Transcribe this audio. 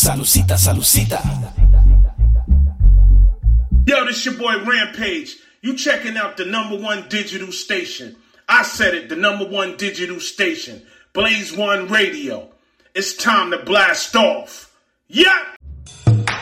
Salucita, salucita. Yo, this your boy Rampage. You checking out the number one digital station. I said it, the number one digital station. Blaze One Radio. It's time to blast off. Yeah!